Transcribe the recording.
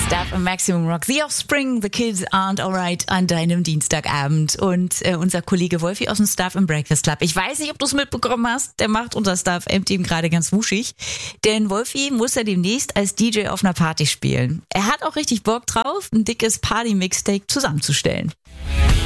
Stuff im Maximum Rock. The Offspring, The Kids Aren't Alright an deinem Dienstagabend. Und unser Kollege Wolfi aus dem Stuff im Breakfast Club. Ich weiß nicht, ob du es mitbekommen hast. Der macht unser Stuff M-Team gerade ganz wuschig. Denn Wolfi muss ja demnächst als DJ auf einer Party spielen. Er hat auch richtig Bock drauf, ein dickes Party-Mixtape zusammenzustellen.